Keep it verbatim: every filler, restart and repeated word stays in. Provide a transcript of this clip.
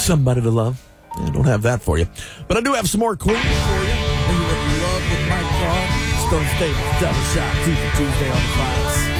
somebody to love. I don't have that for you. But I do have some more Queen for you. And you would love with Mike Carr. Stone State, double shot, two for Tuesday on the Files.